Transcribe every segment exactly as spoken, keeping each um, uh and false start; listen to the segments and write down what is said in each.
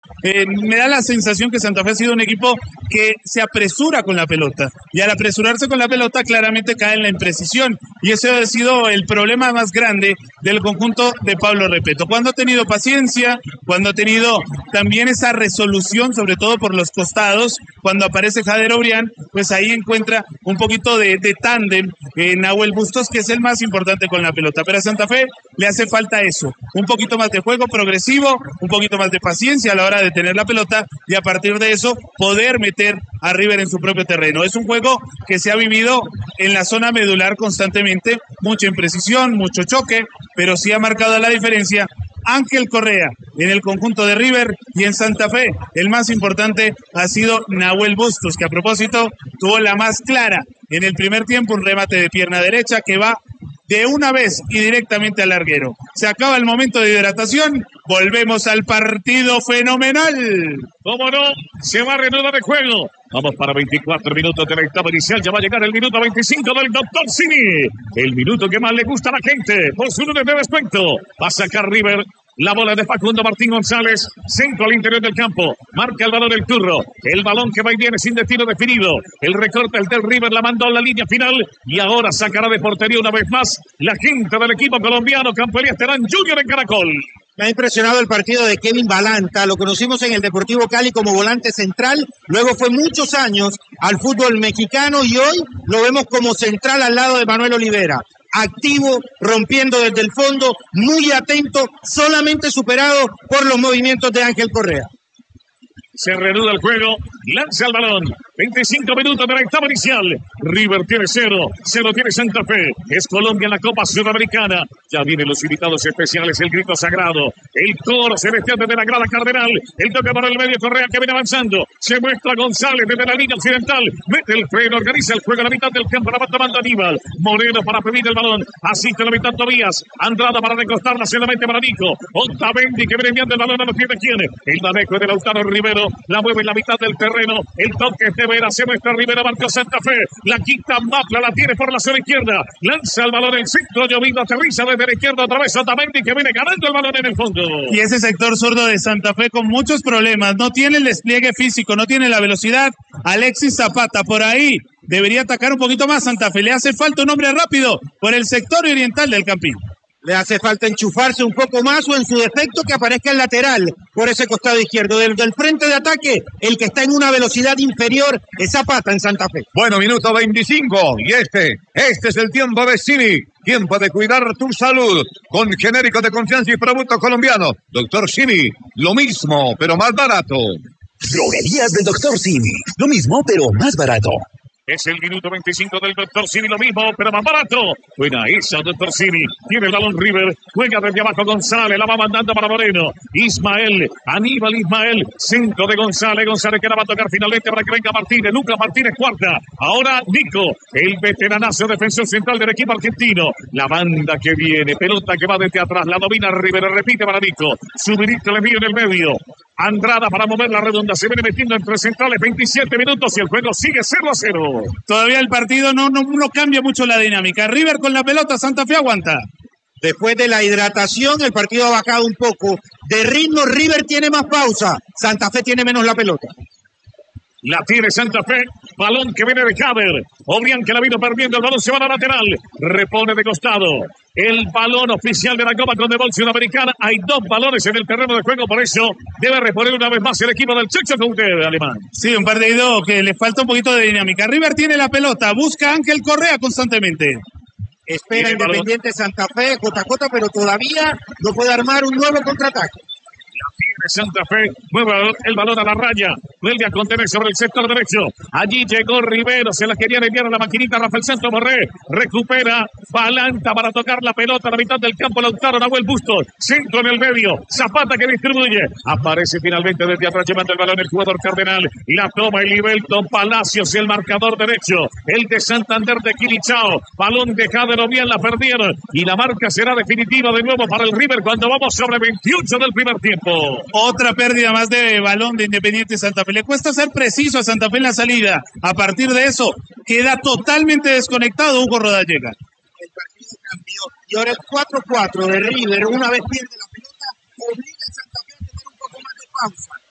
eh, me da la sensación que Santa Fe ha sido un equipo que se apresura con la pelota, y al apresurarse con la pelota claramente cae en la imprecisión, y ese ha sido el problema más grande del conjunto de Pablo Repeto. Cuando ha tenido paciencia, cuando ha tenido también esa resolución, sobre todo por los costados, cuando aparece Jader Obrián, pues ahí encuentra un poquito de, de tándem en Nahuel Bustos, que es el más importante con la pelota. Pero a Santa Fe le hace falta eso, un poquito más de juego progresivo, un poquito más de paciencia a la hora de tener la pelota, y a partir de eso poder meter a River en su propio terreno. Es un juego que se ha vivido en la zona medular constantemente, mucha imprecisión, mucho choque, pero sí ha marcado la diferencia Ángel Correa en el conjunto de River, y en Santa Fe el más importante ha sido Nahuel Bustos, que a propósito tuvo la más clara en el primer tiempo, un remate de pierna derecha que va de una vez y directamente al larguero. Se acaba el momento de hidratación, volvemos al partido fenomenal. ¿Cómo no? Se va a reanudar el juego. Vamos para veinticuatro minutos de la etapa inicial. Ya va a llegar el minuto veinticinco del doctor Simi. El minuto que más le gusta a la gente. Por su lunes de descuento. Va a sacar River. La bola de Facundo Martín González. Centro al interior del campo. Marca el balón el Turro. El balón que va y viene sin destino definido. El recorte el del River la mandó a la línea final. Y ahora sacará de portería una vez más la gente del equipo colombiano. Campo Elías Terán Junior en Caracol. Me ha impresionado el partido de Kevin Balanta. Lo conocimos en el Deportivo Cali como volante central. Luego fue muchos años al fútbol mexicano y hoy lo vemos como central al lado de Manuel Olivera. Activo, rompiendo desde el fondo, muy atento, solamente superado por los movimientos de Ángel Correa. Se reanuda el juego, lanza el balón. veinticinco minutos de la etapa inicial. River tiene cero, cero tiene Santa Fe. Es Colombia en la Copa Sudamericana. Ya vienen los invitados especiales, el grito sagrado. El coro celestial desde la grada Cardenal. El toque para el medio, Correa que viene avanzando. Se muestra González desde la línea occidental. Mete el freno, organiza el juego a la mitad del campo. La va tomando Aníbal. Moreno para pedir el balón. Asiste a la mitad Tobías. Andrada para recostarla, se la mete para Nico. Otamendi que viene enviando el balón a los pies de quién. El manejo de Lautaro Rivero. La mueve en la mitad del terreno. El toque es de Vera. Se muestra Rivera. Marcó Santa Fe. La quita Mapla. La tiene por la zona izquierda. Lanza el balón en centro. Llovindo aterriza desde la izquierda. Otra vez Otamendi que viene ganando el balón en el fondo. Y ese sector zurdo de Santa Fe con muchos problemas. No tiene el despliegue físico. No tiene la velocidad. Alexis Zapata por ahí debería atacar un poquito más. Santa Fe le hace falta un hombre rápido por el sector oriental del Campín. Le hace falta enchufarse un poco más o en su defecto que aparezca el lateral por ese costado izquierdo. Del, del frente de ataque, el que está en una velocidad inferior es Zapata en Santa Fe. Bueno, minuto veinticinco y este, este es el tiempo de Simi. Tiempo de cuidar tu salud con genéricos de confianza y productos colombianos. Doctor Simi, lo mismo, pero más barato. Droguerías del Doctor Simi, lo mismo, pero más barato. Es el minuto veinticinco del doctor Simi, lo mismo, pero más barato. Buena esa, doctor Simi. Tiene el balón River. Juega desde abajo González. La va mandando para Moreno. Ismael. Aníbal Ismael. Centro de González. González que la va a tocar finalmente para que venga Martínez. Lucas Martínez cuarta. Ahora Nico. El veteranazo defensor central del equipo argentino. La banda que viene. Pelota que va desde atrás. La domina River. Repite para Nico. Subirito le envío en el medio. Andrada para mover la redonda. Se viene metiendo entre centrales. veintisiete minutos y el juego sigue cero a cero. Todavía el partido no, no, no cambia mucho la dinámica. River con la pelota, Santa Fe aguanta. Después de la hidratación, el partido ha bajado un poco. De ritmo, River tiene más pausa. Santa Fe tiene menos la pelota. La tiene Santa Fe. Balón que viene de Jader. Obrián que la vino perdiendo. El balón se va a la lateral. Repone de costado. El balón oficial de la Copa Conmebol Sudamericana. Hay dos balones en el terreno de juego. Por eso debe reponer una vez más el equipo del Checho con usted, Alemán. Sí, un partido que le falta un poquito de dinámica. River tiene la pelota. Busca a Ángel Correa constantemente. Espera Independiente Santa Fe, J J, pero todavía no puede armar un nuevo contraataque. La tiene Santa Fe, mueve el balón a la raya, vuelve a contener sobre el sector derecho. Allí llegó Rivero, se la quería enviar a la maquinita Rafael Santos Borré. Recupera, Balanta para tocar la pelota a la mitad del campo. Lautaro Nahuel Bustos, centro en el medio. Zapata que distribuye. Aparece finalmente desde atrás llevando el balón el jugador Cardenal. Y la toma el Ibelton Palacios, el marcador derecho. El de Santander de Quilichao. Balón dejado bien, la perdieron. Y la marca será definitiva de nuevo para el River cuando vamos sobre veintiocho del primer tiempo. Otra pérdida más de balón de Independiente Santa Fe. Le cuesta ser preciso a Santa Fe en la salida. A partir de eso, queda totalmente desconectado Hugo Rodallega. El partido cambió. Y ahora el cuatro cuatro de River, una vez pierde la pelota, obliga a Santa Fe a tener un poco más de pausa.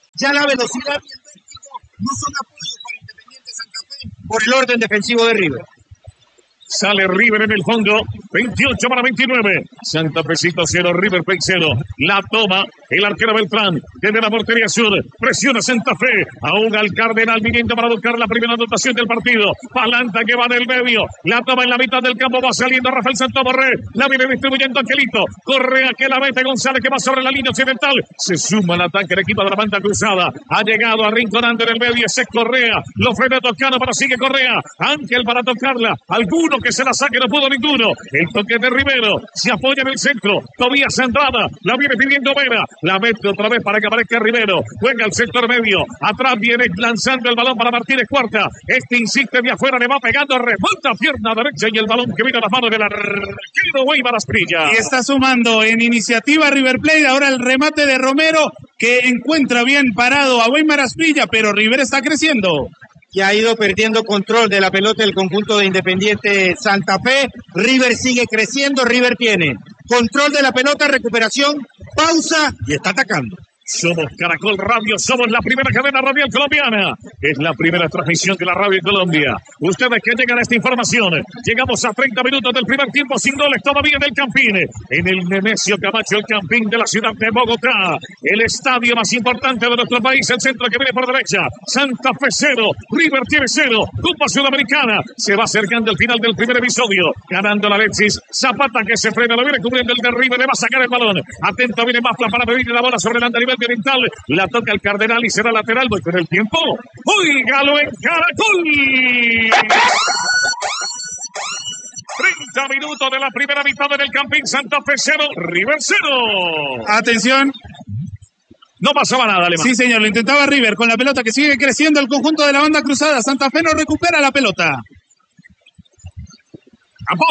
Ya la velocidad y el vértigo no son apoyos para Independiente Santa Fe por el orden defensivo de River. Sale River en el fondo, veintiocho para veintinueve. Santa Fecito cero, River Plate cero. La toma el arquero Beltrán desde la portería sur. Presiona Santa Fe. Ahoga al Cardenal viniendo para buscar la primera anotación del partido. Palanta que va del medio. La toma en la mitad del campo. Va saliendo Rafael Santaborré. La viene distribuyendo Angelito. Correa que la mete González que va sobre la línea occidental. Se suma al ataque el equipo de la banda cruzada. Ha llegado arrinconando en el medio. Ese es Correa. Lo frena Toscano, pero sigue Correa. Ángel para tocarla. Alguno que se la saque, no pudo ninguno. El toque de Rivero, se apoya en el centro. Tobías Andrada, la viene pidiendo Vera. La mete otra vez para que aparezca Rivero. Juega al sector medio. Atrás viene lanzando el balón para Martínez Cuarta. Este insiste de afuera, le va pegando, remonta pierna derecha y el balón que viene a las manos del arquero Weimar Asprilla. Y está sumando en iniciativa River Plate. Ahora el remate de Romero que encuentra bien parado a Weimar Asprilla, pero River está creciendo. Que ha ido perdiendo control de la pelota del conjunto de Independiente Santa Fe. River sigue creciendo, River tiene control de la pelota, recuperación, pausa y está atacando. Somos Caracol Radio, somos la primera cadena radial colombiana. Es la primera transmisión de la radio en Colombia. Ustedes que llegan a esta información, llegamos a treinta minutos del primer tiempo sin goles todavía en el Campín. En el Nemesio Camacho, el Campín de la ciudad de Bogotá. El estadio más importante de nuestro país, el centro que viene por derecha. Santa Fe cero, River tiene cero. Copa Sudamericana. Se va acercando el final del primer episodio. Ganando la Alexis. Zapata que se frena, lo viene cubriendo el de River, le va a sacar el balón. Atento, viene Mafla para pedirle la bola sobre el andarivel oriental, la toca el Cardenal y será lateral. Voy con el tiempo. ¡Óigalo en Caracol! treinta minutos de la primera mitad en el Campín. Santa Fe cero, River cero. Atención. No pasaba nada, Alemán. Sí, señor, lo intentaba River con la pelota que sigue creciendo el conjunto de la banda cruzada. Santa Fe no recupera la pelota. ¡Campo!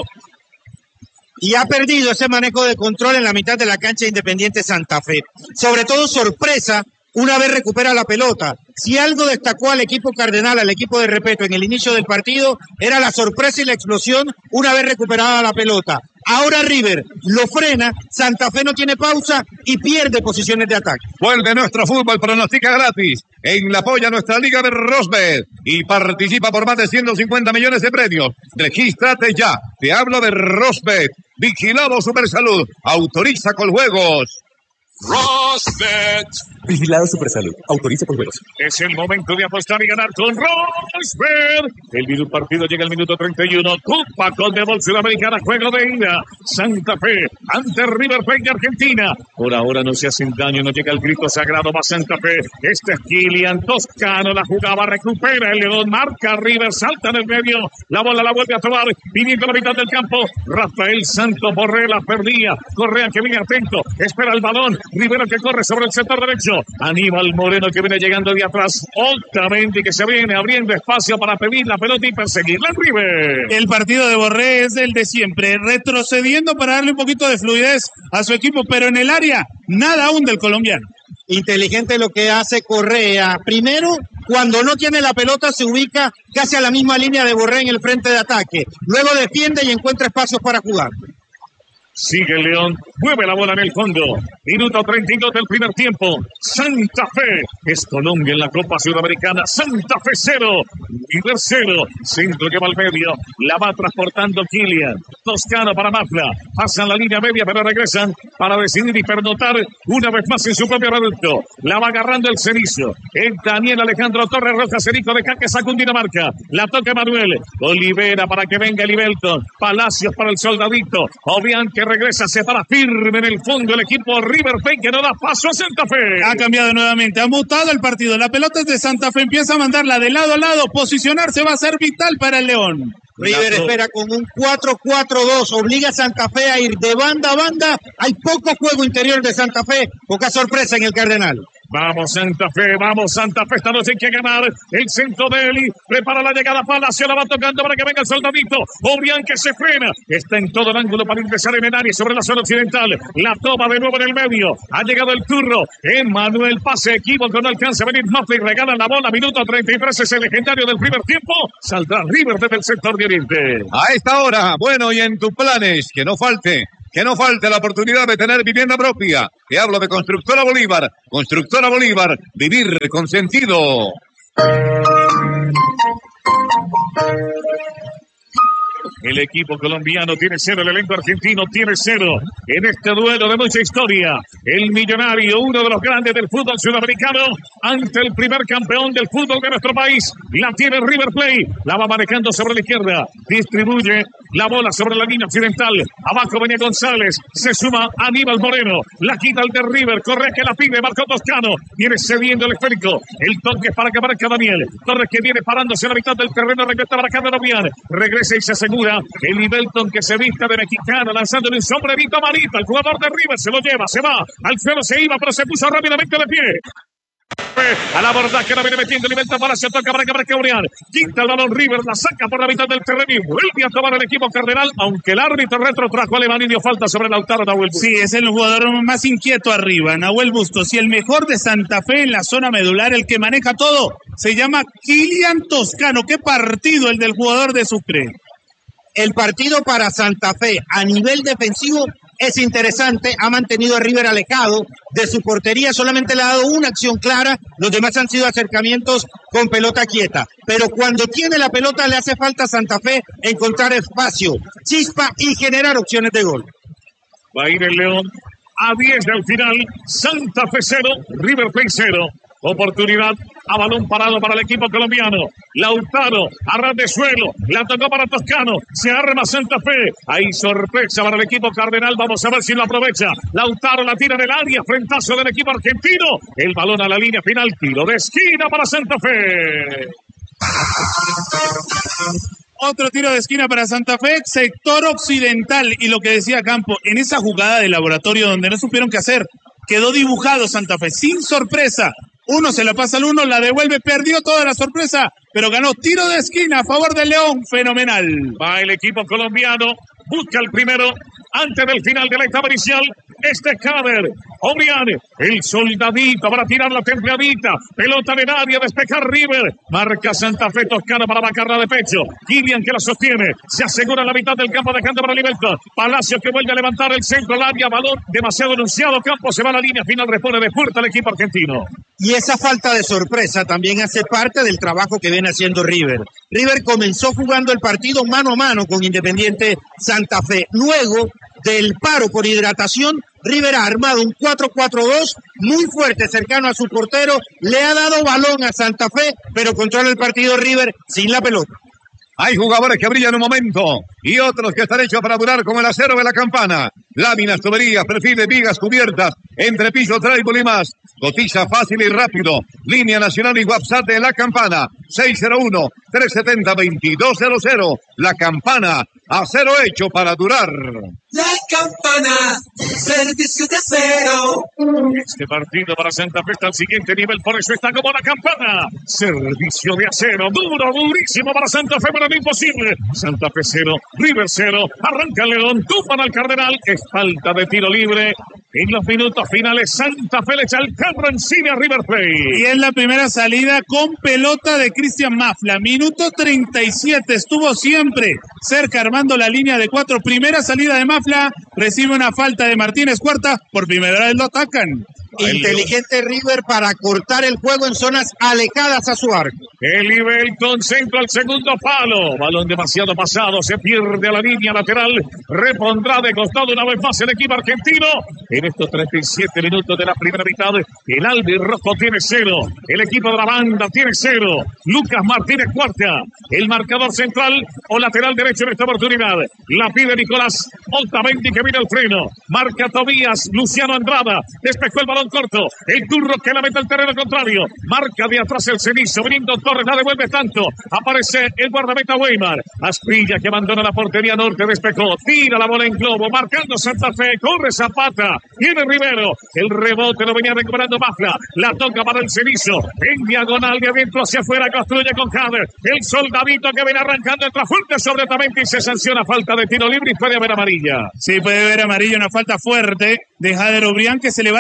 Y ha perdido ese manejo de control en la mitad de la cancha Independiente Santa Fe. Sobre todo sorpresa una vez recupera la pelota. Si algo destacó al equipo cardenal, al equipo de Repeto en el inicio del partido, era la sorpresa y la explosión una vez recuperada la pelota. Ahora River lo frena, Santa Fe no tiene pausa y pierde posiciones de ataque. Vuelve nuestro fútbol, pronostica gratis en la polla nuestra liga de Rosbet y participa por más de ciento cincuenta millones de premios. Regístrate ya, te hablo de Rosbet, vigilado Supersalud, autoriza con juegos. Rosbet. Vigilado Supersalud. Autoriza por juegos. Es el momento de apostar y ganar con Rosbet. El minuto partido llega al minuto treinta y uno. Copa Conmebol Sudamericana, juego de ida. Santa Fe ante River Plate de Argentina. Por ahora no se hacen daño, no llega el grito sagrado. Va Santa Fe. Este es Kilian Toscano. La jugaba, recupera el León. Marca River, salta en el medio. La bola la vuelve a tomar. Viniendo a la mitad del campo. Rafael Santos Borré la perdía. Correa que viene atento. Espera el balón. Rivero que corre sobre el sector derecho. Aníbal Moreno que viene llegando de atrás. Otamendi que se viene abriendo espacio para pedir la pelota y perseguirla en River. El partido de Borré es el de siempre, retrocediendo para darle un poquito de fluidez a su equipo, pero en el área nada aún del colombiano. Inteligente lo que hace Correa. Primero, cuando no tiene la pelota, se ubica casi a la misma línea de Borré en el frente de ataque. Luego defiende y encuentra espacios para jugar. Sigue el León, mueve la bola en el fondo. Minuto treinta y dos del primer tiempo. Santa Fe es Colombia en la Copa Sudamericana. Santa Fe cero, River cero. Centro que va al medio, la va transportando Kilian. Toscano para Mafla. Pasan la línea media, pero regresan para decidir y pernotar una vez más en su propio reducto. La va agarrando el Cenizo. El Daniel Alejandro Torres Rojas, Cerico de Caque, saca un Dinamarca. La toca Manuel. Olivera para que venga Libelton. Palacios para el Soldadito. Obian que regresa, se para firme en el fondo el equipo River Plate que no da paso a Santa Fe. Ha cambiado nuevamente, ha mutado el partido. La pelota es de Santa Fe, empieza a mandarla de lado a lado. Posicionarse va a ser vital para el León. River espera con un cuatro cuatro dos, obliga a Santa Fe a ir de banda a banda. Hay poco juego interior de Santa Fe, poca sorpresa en el Cardenal. Vamos Santa Fe, vamos Santa Fe, esta noche hay que ganar. El centro de Eli, prepara la llegada, Palacio la va tocando para que venga el Soldadito. Obrián que se frena, está en todo el ángulo para ingresar en el área sobre la zona occidental. La toma de nuevo en el medio, ha llegado el turno. Emmanuel pase equívoco, no alcanza a venir Mafla y regala la bola. Minuto treinta y tres es el legendario del primer tiempo. Saldrá River desde el sector de oriente. A esta hora, bueno, y en tus planes, que no falte que no falte la oportunidad de tener vivienda propia. Te hablo de Constructora Bolívar. Constructora Bolívar, vivir con sentido. El equipo colombiano tiene cero, el elenco argentino tiene cero. En este duelo de mucha historia, el Millonario, uno de los grandes del fútbol sudamericano, ante el primer campeón del fútbol de nuestro país, la tiene River Plate, la va manejando sobre la izquierda, distribuye la bola sobre la línea occidental, abajo venía González, se suma Aníbal Moreno, la quita el de River, corre que la pide, Marco Toscano, viene cediendo el esférico, el toque es para que aparezca Daniel, Torres que viene parándose a la mitad del terreno, regresa para Candelavian, regresa y se asegura el Ibelton que se vista de mexicano, lanzándole un sombrerito a Marita, el jugador de River se lo lleva, se va, al suelo se iba, pero se puso rápidamente de pie. A la borda que la viene metiendo el Ibelton para se toca para que marque Urián, quita el balón River, la saca por la mitad del terreno y vuelve a tomar el equipo cardenal, aunque el árbitro retrotrajo a Alemán y dio falta sobre Lautaro Nahuel Bustos. Sí, es el jugador más inquieto arriba, Nahuel Bustos, y el mejor de Santa Fe en la zona medular, el que maneja todo, se llama Kilian Toscano. Qué partido el del jugador de Sucre. El partido para Santa Fe a nivel defensivo es interesante, ha mantenido a River alejado de su portería, solamente le ha dado una acción clara, los demás han sido acercamientos con pelota quieta, pero cuando tiene la pelota le hace falta a Santa Fe encontrar espacio, chispa y generar opciones de gol. Va a ir el León a diez del final, Santa Fe cero, River Plate cero. Oportunidad a balón parado para el equipo colombiano. Lautaro, a ras de suelo, la tocó para Toscano, se arma Santa Fe. Hay sorpresa para el equipo cardenal, vamos a ver si lo aprovecha. Lautaro la tira del área, frentazo del equipo argentino. El balón a la línea final, tiro de esquina para Santa Fe. Otro tiro de esquina para Santa Fe, sector occidental. Y lo que decía Campo, en esa jugada de laboratorio donde no supieron qué hacer, quedó dibujado Santa Fe, sin sorpresa. Uno se la pasa al uno, la devuelve, perdió toda la sorpresa, pero ganó tiro de esquina a favor del León, fenomenal. Va el equipo colombiano, busca el primero, antes del final de la etapa inicial, este Caber, Obrián, el soldadito para tirar la templadita, pelota de nadie, despejar River, marca Santa Fe, Toscana para bajarla de pecho, Kilian que la sostiene, se asegura en la mitad del campo dejando para Libertad, Palacio que vuelve a levantar el centro, al área, balón demasiado anunciado, Campo se va a la línea final, responde de puerta el equipo argentino. Y esa falta de sorpresa también hace parte del trabajo que viene haciendo River. River comenzó jugando el partido mano a mano con Independiente Santa Fe. Luego del paro por hidratación, River ha armado un cuatro cuatro dos muy fuerte, cercano a su portero. Le ha dado balón a Santa Fe, pero controla el partido River sin la pelota. Hay jugadores que brillan un momento y otros que están hechos para durar como el acero de la campana. Láminas, tuberías, perfiles, vigas, cubiertas, entrepiso, trébol y más. Cotiza fácil y rápido. Línea nacional y WhatsApp de La Campana. seis cero uno, tres siete cero, dos dos cero cero. La Campana, acero hecho para durar. La Campana, servicio de acero. Este partido para Santa Fe está al siguiente nivel, por eso está como La Campana. Servicio de acero, duro, durísimo para Santa Fe, pero no imposible. Santa Fe cero, River cero, arranca el León, tupan al Cardenal, es falta de tiro libre. En los minutos finales, Santa Fe le echa el carro encima a River Plate. Y es la primera salida con pelota de Cristian Mafla. Minuto treinta y siete, estuvo siempre cerca armando la línea de cuatro. Primera salida de Mafla, recibe una falta de Martínez Cuarta. Por primera vez lo atacan. Inteligente River para cortar el juego en zonas alejadas a su arco. El Ibelton centro al segundo palo. Balón demasiado pasado. Se pierde a la línea lateral. Repondrá de costado una vez más el equipo argentino. En estos treinta y siete minutos de la primera mitad, el albirrojo tiene cero. El equipo de la banda tiene cero. Lucas Martínez Cuarta. El marcador central o lateral derecho en esta oportunidad. La pide Nicolás Otamendi que viene al freno. Marca Tobías. Luciano Andrada. Despejó el balón corto, el turro que la mete al terreno contrario, marca de atrás el Cenizo, viniendo Torres, la devuelve tanto, aparece el guardameta Weimar, Asprilla que abandona la portería norte, despejó, tira la bola en globo, marcando Santa Fe, corre Zapata, viene Rivero, el rebote lo venía recuperando Mafla, la toca para el Cenizo, en diagonal de adentro hacia afuera, construye con Jader, el soldadito que viene arrancando, entra fuerte sobre Otamendi y se sanciona falta de tiro libre y puede haber amarilla. Sí, puede haber amarilla, una falta fuerte de Jader Obrián que se le va el control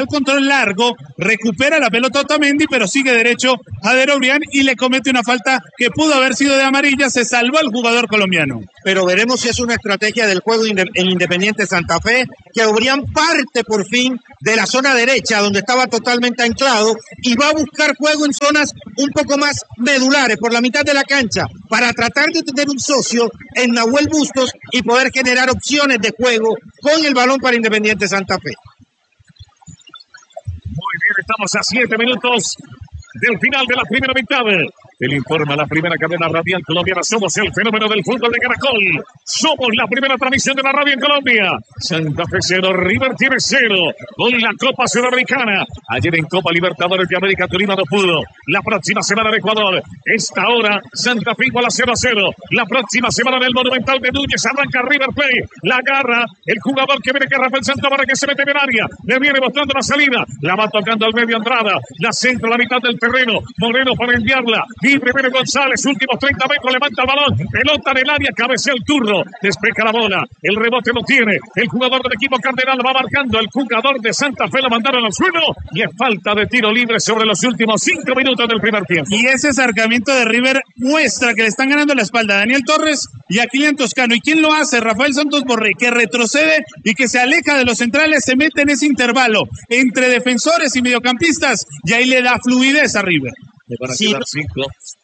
largo, recupera la pelota Otamendi, pero sigue derecho Jader Obrián y le comete una falta que pudo haber sido de amarilla. Se salvó el jugador colombiano. Pero veremos si es una estrategia del juego en Independiente Santa Fe, que Obrián parte por fin de la zona derecha, donde estaba totalmente anclado, y va a buscar juego en zonas un poco más medulares, por la mitad de la cancha, para tratar de tener un socio en Nahuel Bustos y poder generar opciones de juego con el balón para Independiente Santa Fe. Muy bien, estamos a siete minutos del final de la primera mitad. Él informa la primera cadena radial colombiana. Somos el fenómeno del fútbol de Caracol. Somos la primera transmisión de la radio en Colombia. Santa Fe cero, River tiene cero. Con la Copa Sudamericana. Ayer en Copa Libertadores de América Tolima no pudo. La próxima semana en Ecuador. Esta hora Santa Fe igual a cero a cero. La próxima semana en el Monumental de Núñez arranca River Plate. La agarra el jugador que viene, que es Rafael Santabarra, que se mete en el área. Le viene mostrando la salida. La va tocando al medio Andrada. La centra a la mitad del terreno. Moreno para enviarla. Libre viene González, últimos treinta metros, levanta el balón, pelota en el área, cabecea el turno, despeja la bola, el rebote lo tiene, el jugador del equipo Cardenal va marcando, el jugador de Santa Fe lo mandaron al suelo y es falta de tiro libre sobre los últimos cinco minutos del primer tiempo. Y ese acercamiento de River muestra que le están ganando la espalda a Daniel Torres y a Kylian Toscano. ¿Y quién lo hace? Rafael Santos Borré, que retrocede y que se aleja de los centrales, se mete en ese intervalo entre defensores y mediocampistas y ahí le da fluidez a River. Le van a Sí. quedar cinco.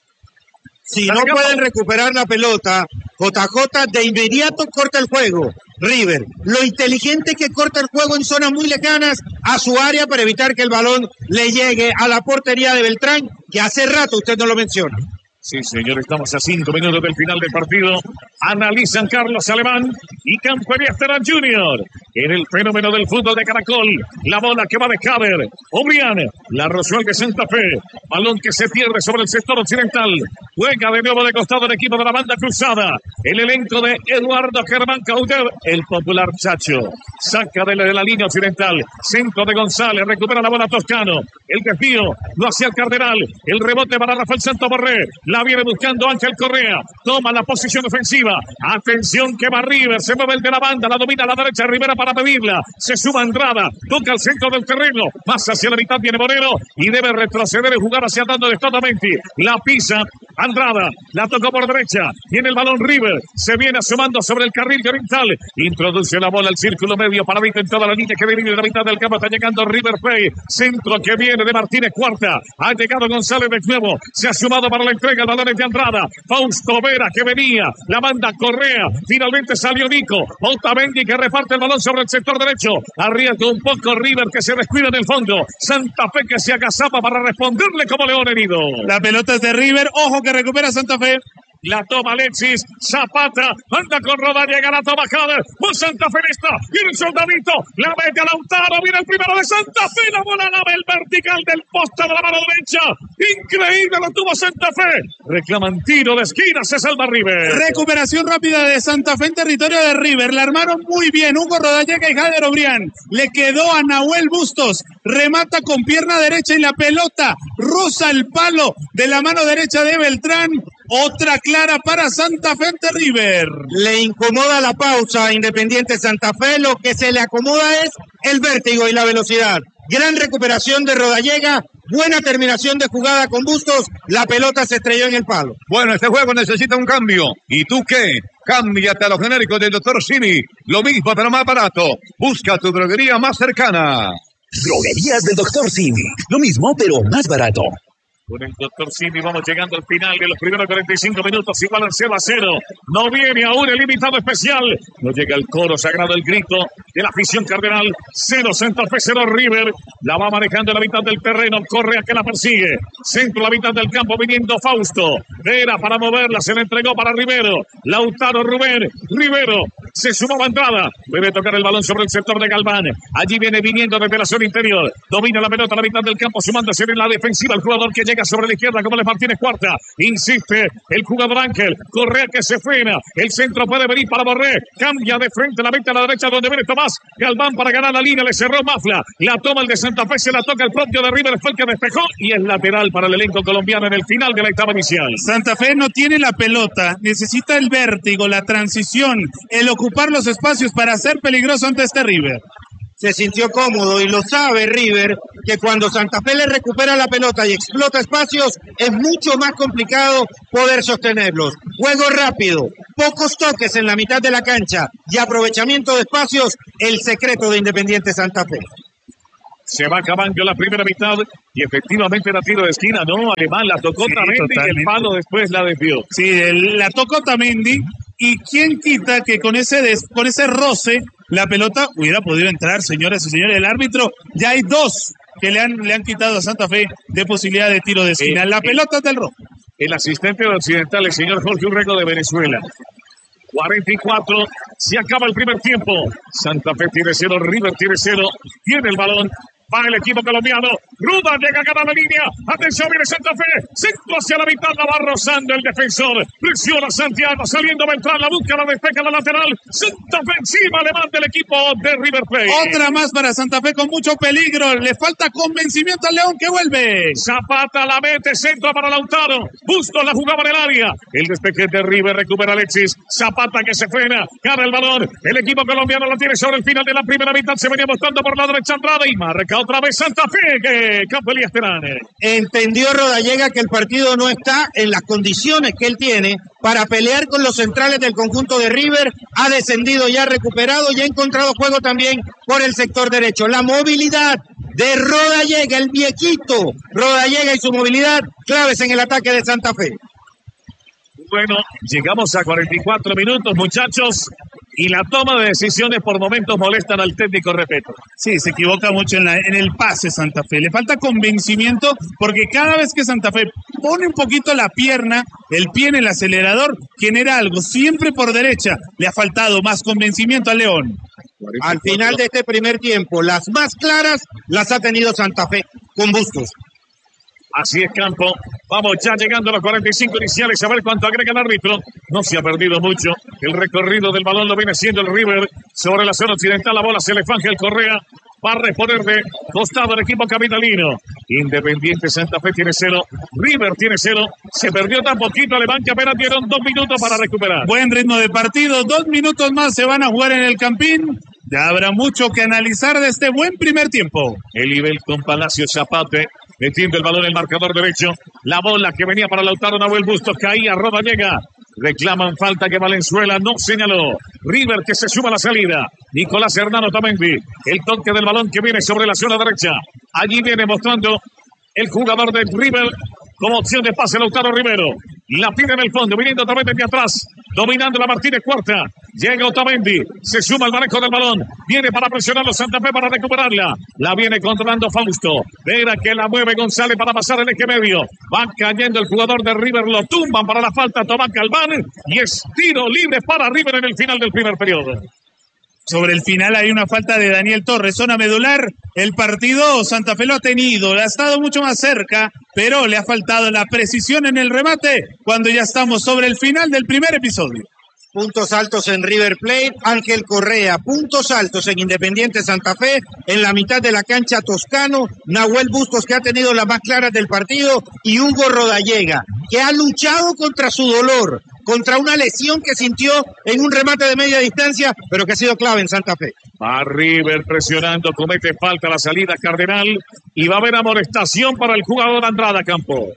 Si no pueden recuperar la pelota, J J de inmediato corta el juego. River, lo inteligente que corta el juego en zonas muy lejanas a su área para evitar que el balón le llegue a la portería de Beltrán, que hace rato usted no lo menciona. Sí, señor, estamos a cinco minutos del final del partido. Analizan Carlos Alemán y Campanias Terán Junior en el fenómeno del fútbol de Caracol. La bola que va de Jader. Obrián, la Rosuel de Santa Fe. Balón que se pierde sobre el sector occidental. Juega de nuevo de costado el equipo de la banda cruzada. El elenco de Eduardo Germán Cauder, el popular Chacho. Saca de la, de la línea occidental. Centro de González, recupera la bola Toscano. El desvío lo hacía el Cardenal. El rebote para Rafael Santos Borré. La viene buscando Ángel Correa. Toma la posición ofensiva. Atención que va River. Se mueve el de la banda. La domina a la derecha Rivera para pedirla. Se suma Andrada. Toca al centro del terreno. Más hacia la mitad viene Moreno. Y debe retroceder y jugar hacia dando de Totamenti. La pisa Andrada. La tocó por derecha. Tiene el balón River. Se viene asomando sobre el carril de oriental. Introduce la bola al círculo medio. Paradito en toda la línea que viene de la mitad del campo. Está llegando River Plate. Centro que viene de Martínez Cuarta. Ha llegado González de nuevo. Se ha sumado para la entrega. El balón es de Andrada. Fausto Vera que venía. La banda Correa. Finalmente salió Nico. Otamendi que reparte el balón sobre el sector derecho. Arriesga un poco River que se descuida en el fondo. Santa Fe que se agazapa para responderle como león herido. La pelota es de River. Ojo que recupera Santa Fe. La toma Alexis, Zapata, anda con Roda, llega la toma Jader, un Santa Fe está, viene el soldadito, la mete a Lautaro, viene el primero de Santa Fe, la bola la ve el vertical del poste de la mano derecha, increíble lo tuvo Santa Fe, reclaman tiro de esquina, se salva River. Recuperación rápida de Santa Fe en territorio de River, la armaron muy bien, Hugo Rodallega y Jader Obrián, le quedó a Nahuel Bustos, remata con pierna derecha y la pelota roza el palo de la mano derecha de Beltrán. Otra clara para Santa Fe ante River. Le incomoda la pausa a Independiente Santa Fe. Lo que se le acomoda es el vértigo y la velocidad. Gran recuperación de Rodallega. Buena terminación de jugada con Bustos. La pelota se estrelló en el palo. Bueno, este juego necesita un cambio. ¿Y tú qué? Cámbiate a los genéricos del doctor Simi. Lo mismo pero más barato. Busca tu droguería más cercana. Droguerías del doctor Simi. Lo mismo pero más barato. Con el doctor Simi vamos llegando al final de los primeros cuarenta y cinco minutos, igual al cero a cero. No viene aún el invitado especial. No llega el coro sagrado, el grito de la afición cardenal. Cero Santa Fe, cero River. La va manejando en la mitad del terreno. Correa que la persigue. Centro a la mitad del campo viniendo Fausto. Vera para moverla, se le entregó para Rivero. Lautaro Rubén. Rivero. Se sumó Andrada. Debe tocar el balón sobre el sector de Galván. Allí viene viniendo desde la zona interior. Domina la pelota a la mitad del campo, sumándose en la defensiva el jugador que llega sobre la izquierda como es Martínez Cuarta. Insiste el jugador Ángel. Correa que se frena. El centro puede venir para Borré. Cambia de frente la mente a la derecha donde viene Tomás Galván para ganar la línea. Le cerró Mafla. La toma el de Santa Fe. Se la toca el propio de River. Fue el que despejó. Y es lateral para el elenco colombiano en el final de la etapa inicial. Santa Fe no tiene la pelota. Necesita el vértigo, la transición, el ocupar los espacios para ser peligroso ante este River. se sintió cómodo y lo sabe River, que cuando Santa Fe le recupera la pelota y explota espacios, es mucho más complicado poder sostenerlos. Juego rápido, pocos toques en la mitad de la cancha y aprovechamiento de espacios, el secreto de Independiente Santa Fe. Se va acabando la primera mitad y efectivamente era tiro de esquina, ¿no? Alemán la tocó Sí, Tamendi y el palo después la desvió. Sí, el- la tocó Tamendi y quién quita que con ese, des- con ese roce la pelota hubiera podido entrar, señoras y señores. El árbitro, ya hay dos que le han, le han quitado a Santa Fe de posibilidad de tiro de esquina. Eh, la eh, pelota es del rojo. El asistente de Occidental, el señor Jorge Urrego de Venezuela. cuarenta y cuatro, se acaba el primer tiempo. Santa Fe tiene cero, River tiene cero. Tiene el balón. Va el equipo colombiano. Ruda llega a ganar la línea. Atención, viene Santa Fe. Centro hacia la mitad. La va rozando el defensor. Presiona Santiago. Saliendo Beltrán. La busca, la despeja la lateral. Santa Fe encima. Levanta el equipo de River Plate. Otra más para Santa Fe con mucho peligro. Le falta convencimiento al León que vuelve. Zapata la mete, centro para Lautaro. Bustos la jugaba en el área. El despeje de River, recupera Alexis. Zapata que se frena, gana el balón. El equipo colombiano lo tiene sobre el final de la primera mitad. Se venía mostrando por la derecha Andrade y marca otra vez Santa Fe. Que Campo Elías Terán. Entendió Rodallega que el partido no está en las condiciones que él tiene para pelear con los centrales del conjunto de River. Ha descendido ya, recuperado y ha encontrado juego también por el sector derecho. La movilidad de Rodallega, el viejito Rodallega y su movilidad claves en el ataque de Santa Fe. Bueno, llegamos a cuarenta y cuatro minutos, muchachos. Y la toma de decisiones por momentos molestan al técnico, repito. Sí, se equivoca mucho en, la, en el pase Santa Fe. Le falta convencimiento porque cada vez que Santa Fe pone un poquito la pierna, el pie en el acelerador, genera algo. Siempre por derecha. Le ha faltado más convencimiento al León. Al final de este primer tiempo, las más claras las ha tenido Santa Fe con Bustos. Así es, Campo. Vamos ya llegando a los cuarenta y cinco iniciales. A ver cuánto agrega el árbitro. No se ha perdido mucho. El recorrido del balón lo viene haciendo el River. Sobre la zona occidental, la bola se le fanja el Correa. Va a responder de costado el equipo capitalino. Independiente Santa Fe tiene cero. River tiene cero. Se perdió tan poquito Alemán que apenas dieron dos minutos para recuperar. Buen ritmo de partido. Dos minutos más se van a jugar en el Campín. Ya habrá mucho que analizar de este buen primer tiempo. El nivel con Palacio Zapate. Metiendo el balón el marcador derecho. La bola que venía para Lautaro Nahuel Bustos. Caía, Rodallega. Reclaman falta que Valenzuela no señaló. River que se suma a la salida. Nicolás Hernando Tamendi. El toque del balón que viene sobre la zona derecha. Allí viene mostrando el jugador de River como opción de pase Lautaro Rivero. La pide en el fondo, viniendo Otamendi de atrás. Dominando la Martínez Cuarta. Llega Otamendi. Se suma al manejo del balón. Viene para presionarlo Santa Fe para recuperarla. La viene controlando Fausto. Vera que la mueve González para pasar el eje medio. Va cayendo el jugador de River. Lo tumban para la falta Tomás Galván. Y es tiro libre para River en el final del primer periodo. Sobre el final hay una falta de Daniel Torres, zona medular. El partido Santa Fe lo ha tenido, le ha estado mucho más cerca, pero le ha faltado la precisión en el remate cuando ya estamos sobre el final del primer episodio. Puntos altos en River Plate, Ángel Correa. Puntos altos en Independiente Santa Fe, en la mitad de la cancha Toscano, Nahuel Bustos, que ha tenido las más claras del partido, y Hugo Rodallega, que ha luchado contra su dolor, contra una lesión que sintió en un remate de media distancia, pero que ha sido clave en Santa Fe. Va River presionando, comete falta la salida Cardenal, y va a haber amonestación para el jugador Andrada, Campo.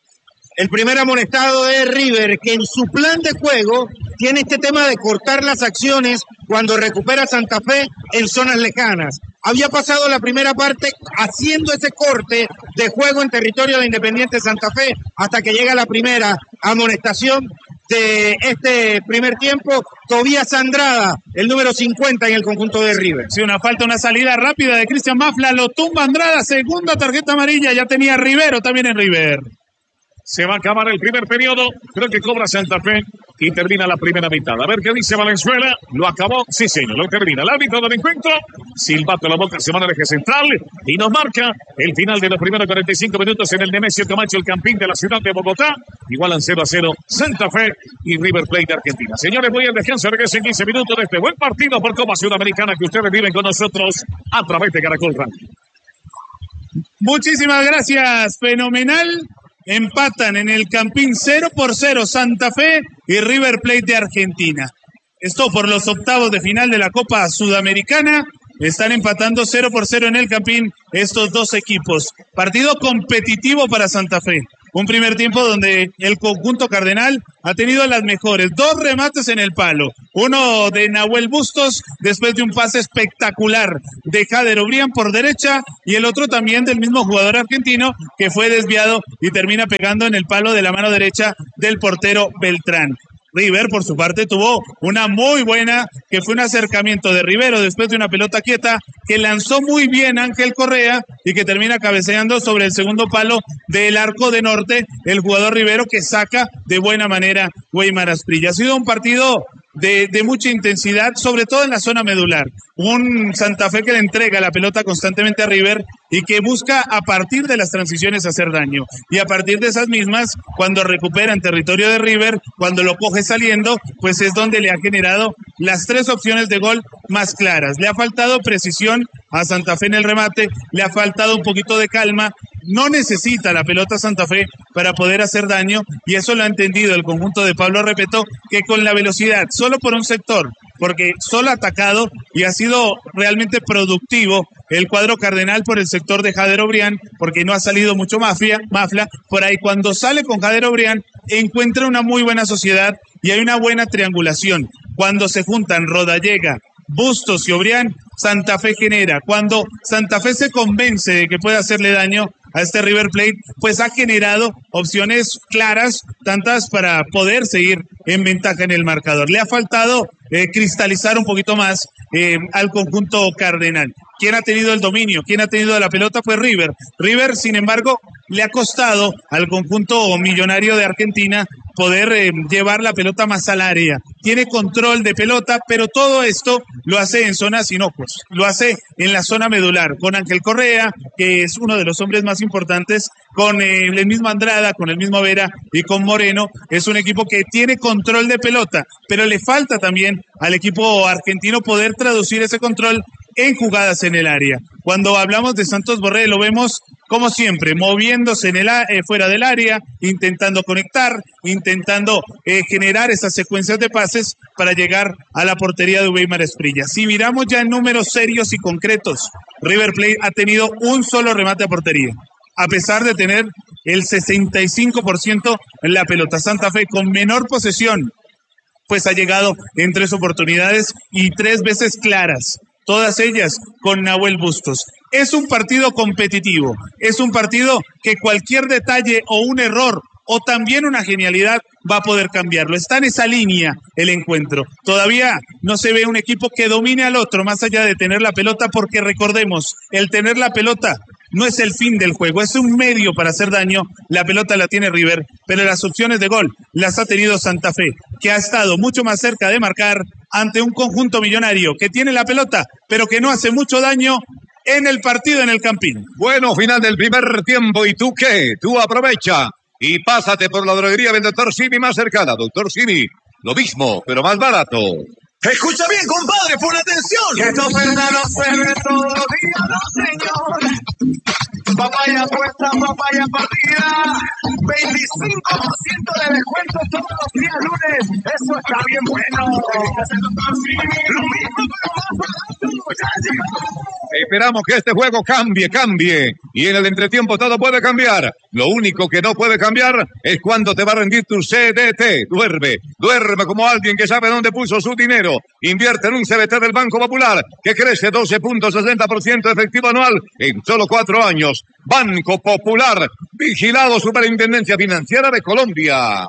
El primer amonestado es River, que en su plan de juego tiene este tema de cortar las acciones cuando recupera Santa Fe en zonas lejanas. Había pasado la primera parte haciendo ese corte de juego en territorio de Independiente Santa Fe hasta que llega la primera amonestación de este primer tiempo. Tobías Andrada, el número cincuenta en el conjunto de River. Sí, una falta, una salida rápida de Cristian Mafla, lo tumba Andrada, segunda tarjeta amarilla, ya tenía Rivero también en River. Se va a acabar el primer periodo. Creo que cobra Santa Fe y termina la primera mitad. A ver qué dice Valenzuela. Lo acabó. Sí, señor. Lo termina. El árbitro del encuentro. Silbato a la boca. Se va al eje central. Y nos marca el final de los primeros cuarenta y cinco minutos en el Nemesio Camacho, el Campín de la ciudad de Bogotá. Igualan cero a cero Santa Fe y River Plate de Argentina. Señores, voy al descanso. Regreso en quince minutos de este buen partido por Copa Sudamericana que ustedes viven con nosotros a través de Caracol Radio. Muchísimas gracias. Fenomenal. Empatan en el Campín cero por cero Santa Fe y River Plate de Argentina. Esto por los octavos de final de la Copa Sudamericana. Están empatando cero por cero en el Campín estos dos equipos. Partido competitivo para Santa Fe. Un primer tiempo donde el conjunto cardenal ha tenido las mejores. Dos remates en el palo. Uno de Nahuel Bustos después de un pase espectacular de Jader Obrián por derecha y el otro también del mismo jugador argentino que fue desviado y termina pegando en el palo de la mano derecha del portero Beltrán. River, por su parte, tuvo una muy buena, que fue un acercamiento de Rivero después de una pelota quieta, que lanzó muy bien Ángel Correa y que termina cabeceando sobre el segundo palo del arco de norte, el jugador Rivero que saca de buena manera Weimar Asprilla. Ha sido un partido de, de mucha intensidad, sobre todo en la zona medular. Un Santa Fe que le entrega la pelota constantemente a River y que busca a partir de las transiciones hacer daño. Y a partir de esas mismas, cuando recupera en territorio de River, cuando lo coge saliendo, pues es donde le ha generado las tres opciones de gol más claras. Le ha faltado precisión a Santa Fe en el remate, le ha faltado un poquito de calma. No necesita la pelota Santa Fe para poder hacer daño y eso lo ha entendido el conjunto de Pablo Repeto, que con la velocidad, solo por un sector, porque solo ha atacado y ha sido realmente productivo el cuadro cardenal por el sector de Jader Obrián, porque no ha salido mucho mafia, mafla. Por ahí cuando sale con Jader Obrián encuentra una muy buena sociedad y hay una buena triangulación. Cuando se juntan Rodallega, Bustos y Obrián, Santa Fe genera. Cuando Santa Fe se convence de que puede hacerle daño a este River Plate, pues ha generado opciones claras, tantas para poder seguir en ventaja en el marcador. Le ha faltado eh, cristalizar un poquito más eh, al conjunto cardenal. ¿Quién ha tenido el dominio? ¿Quién ha tenido la pelota? Fue River. River, sin embargo, le ha costado al conjunto millonario de Argentina poder eh, llevar la pelota más al área. Tiene control de pelota, pero todo esto lo hace en zonas inocuas. Lo hace en la zona medular, con Ángel Correa, que es uno de los hombres más importantes, con eh, el mismo Andrada, con el mismo Vera y con Moreno. Es un equipo que tiene control de pelota, pero le falta también al equipo argentino poder traducir ese control en jugadas en el área. Cuando hablamos de Santos Borré, lo vemos como siempre, moviéndose en el, eh, fuera del área, intentando conectar, intentando eh, generar esas secuencias de pases para llegar a la portería de Weimar Asprilla. Si miramos ya en números serios y concretos, River Plate ha tenido un solo remate a portería, a pesar de tener el sesenta y cinco por ciento en la pelota. Santa Fe, con menor posesión, pues ha llegado en tres oportunidades y tres veces claras, todas ellas con Nahuel Bustos. Es un partido competitivo, es un partido que cualquier detalle o un error o también una genialidad va a poder cambiarlo. Está en esa línea el encuentro. Todavía no se ve un equipo que domine al otro más allá de tener la pelota, porque recordemos, el tener la pelota no es el fin del juego, es un medio para hacer daño. La pelota la tiene River, pero las opciones de gol las ha tenido Santa Fe, que ha estado mucho más cerca de marcar ante un conjunto millonario que tiene la pelota, pero que no hace mucho daño en el partido en el Campín. Bueno, final del primer tiempo. ¿Y tú qué? Tú aprovecha y pásate por la droguería del doctor Simi más cercana. doctor Simi, lo mismo, pero más barato. Escucha bien, compadre, pon atención. Que esta oferta no se ve todos los días, no, señor. Papaya puesta, papaya partida. veinticinco por ciento de descuento todos los días lunes. Eso está bien bueno. Lo mismo, pero más barato. Ya llegó. Esperamos que este juego cambie, cambie. Y en el entretiempo todo puede cambiar. Lo único que no puede cambiar es cuándo te va a rendir tu C D T. Duerme, duerme como alguien que sabe dónde puso su dinero. Invierte en un C D T del Banco Popular que crece doce punto sesenta por ciento efectivo anual en solo cuatro años. Banco Popular, vigilado Superintendencia Financiera de Colombia.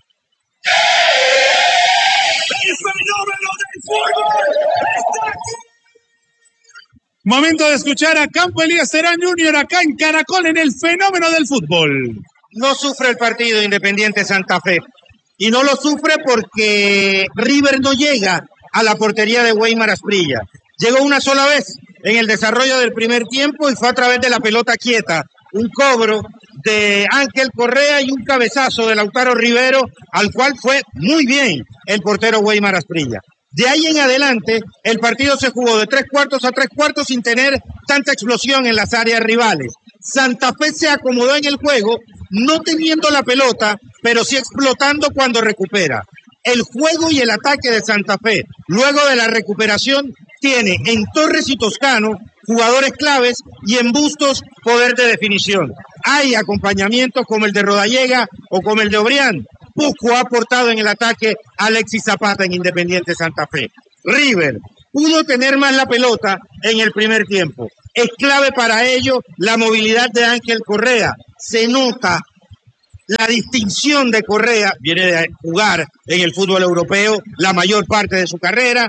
¡El fenómeno del fútbol está aquí! Momento de escuchar a Campo Elías Terán Junior acá en Caracol en el fenómeno del fútbol. No sufre el partido Independiente Santa Fe. Y no lo sufre porque River no llega a la portería de Weimar Asprilla. Llegó una sola vez en el desarrollo del primer tiempo y fue a través de la pelota quieta. Un cobro de Ángel Correa y un cabezazo de Lautaro Rivero, al cual fue muy bien el portero Weimar Asprilla. De ahí en adelante, el partido se jugó de tres cuartos a tres cuartos sin tener tanta explosión en las áreas rivales. Santa Fe se acomodó en el juego, no teniendo la pelota, pero sí explotando cuando recupera. El juego y el ataque de Santa Fe, luego de la recuperación, tiene en Torres y Toscano jugadores claves y en Bustos poder de definición. Hay acompañamientos como el de Rodallega o como el de Obrián. Poco ha aportado en el ataque Alexis Zapata en Independiente Santa Fe. River pudo tener más la pelota en el primer tiempo. Es clave para ello la movilidad de Ángel Correa. Se nota la distinción de Correa, viene de jugar en el fútbol europeo la mayor parte de su carrera,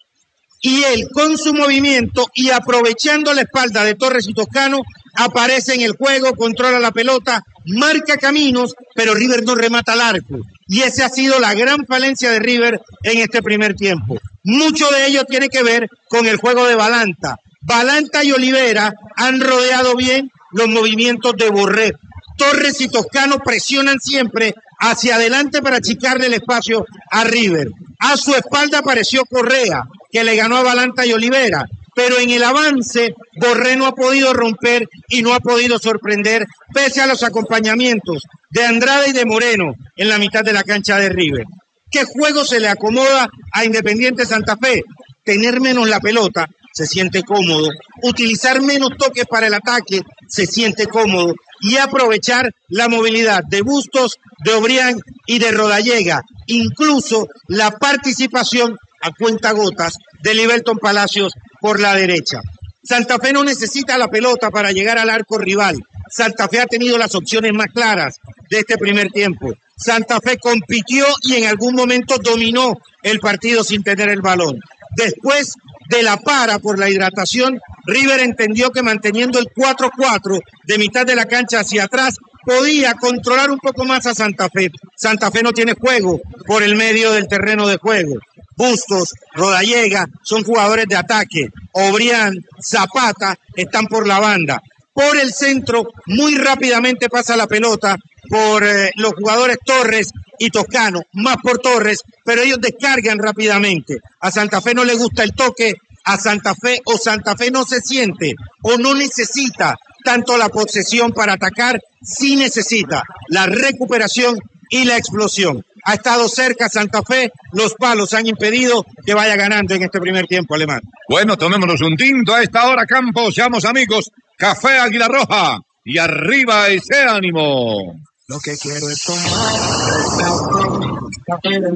y él con su movimiento y aprovechando la espalda de Torres y Toscano, aparece en el juego, controla la pelota, marca caminos, pero River no remata al arco. Y esa ha sido la gran falencia de River en este primer tiempo. Mucho de ello tiene que ver con el juego de Balanta. Balanta y Olivera han rodeado bien los movimientos de Borré. Torres y Toscano presionan siempre hacia adelante para achicarle el espacio a River. A su espalda apareció Correa, que le ganó a Balanta y Olivera, pero en el avance Borré no ha podido romper y no ha podido sorprender pese a los acompañamientos de Andrade y de Moreno en la mitad de la cancha de River. ¿Qué juego se le acomoda a Independiente Santa Fe? Tener menos la pelota, se siente cómodo, utilizar menos toques para el ataque, se siente cómodo, y aprovechar la movilidad de Bustos, de Obrián y de Rodallega, incluso la participación a cuentagotas de Liberton Palacios por la derecha. Santa Fe no necesita la pelota para llegar al arco rival. Santa Fe ha tenido las opciones más claras de este primer tiempo. Santa Fe compitió y en algún momento dominó el partido sin tener el balón. Después de la para por la hidratación, River entendió que manteniendo el cuatro cuatro de mitad de la cancha hacia atrás podía controlar un poco más a Santa Fe. Santa Fe no tiene juego por el medio del terreno de juego. Bustos, Rodallega son jugadores de ataque. Obrián, Zapata están por la banda. Por el centro, muy rápidamente pasa la pelota por eh, los jugadores Torres y Toscano, más por Torres, pero ellos descargan rápidamente. A Santa Fe no le gusta el toque, a Santa Fe o Santa Fe no se siente o no necesita tanto la posesión para atacar, sí necesita la recuperación y la explosión. Ha estado cerca Santa Fe, los palos han impedido que vaya ganando en este primer tiempo, Alemán. Bueno, tomémonos un tinto a esta hora, Campos, seamos amigos. Café Águila Roja y arriba ese ánimo. Lo que quiero es tomar café, café de